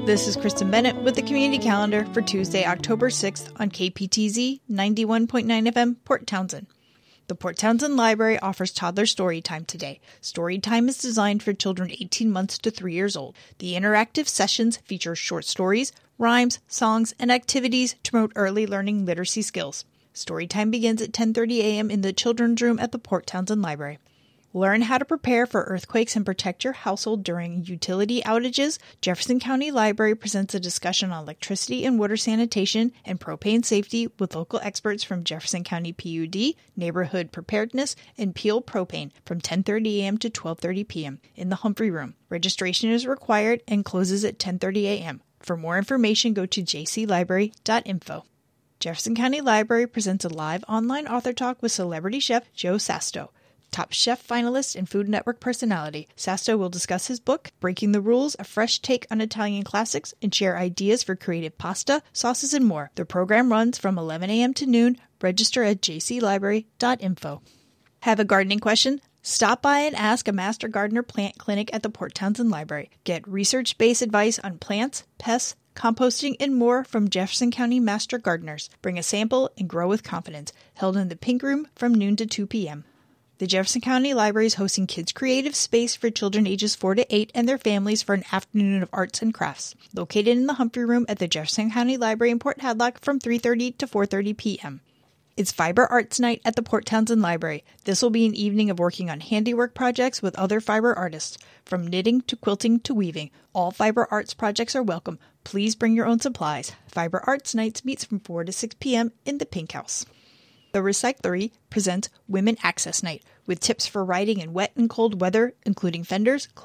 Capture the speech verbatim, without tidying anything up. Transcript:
This is Kristen Bennett with the Community Calendar for Tuesday, October sixth on K P T Z ninety-one point nine F M, Port Townsend. The Port Townsend Library offers toddler story time today. Story time is designed for children eighteen months to three years old. The interactive sessions feature short stories, rhymes, songs, and activities to promote early learning literacy skills. Story time begins at ten thirty a m in the children's room at the Port Townsend Library. Learn how to prepare for earthquakes and protect your household during utility outages. Jefferson County Library presents a discussion on electricity and water sanitation and propane safety with local experts from Jefferson County P U D, Neighborhood Preparedness, and Peel Propane from ten thirty a m to twelve thirty p m in the Humphrey Room. Registration is required and closes at ten thirty a m For more information, go to j c library dot info. Jefferson County Library presents a live online author talk with celebrity chef Joe Sasto. Top Chef finalist and Food Network personality, Sasto will discuss his book, Breaking the Rules, a fresh take on Italian classics, and share ideas for creative pasta, sauces, and more. The program runs from eleven a m to noon. Register at j c library dot info. Have a gardening question? Stop by and ask a Master Gardener Plant Clinic at the Port Townsend Library. Get research-based advice on plants, pests, composting, and more from Jefferson County Master Gardeners. Bring a sample and grow with confidence. Held in the Pink Room from noon to two p m The Jefferson County Library is hosting Kids Creative Space for children ages four to eight and their families for an afternoon of arts and crafts. Located in the Humphrey Room at the Jefferson County Library in Port Hadlock from three thirty to four thirty p m It's Fiber Arts Night at the Port Townsend Library. This will be an evening of working on handiwork projects with other fiber artists. From knitting to quilting to weaving, all fiber arts projects are welcome. Please bring your own supplies. Fiber Arts Nights meets from four to six p m in the Pink House. The Recyclery presents Women Access Night with tips for riding in wet and cold weather, including fenders,